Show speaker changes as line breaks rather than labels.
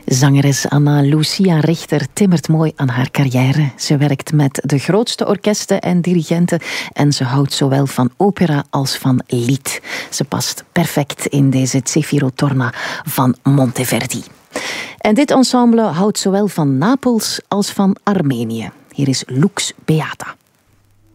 Zangeres Anna Lucia Richter timmert mooi aan haar carrière. Ze werkt met de grootste orkesten en dirigenten en ze houdt zowel van opera als van lied. Ze past perfect in deze Zefiro Torna van Monteverdi. En dit ensemble houdt zowel van Napels als van Armenië. Hier is Lux Beata.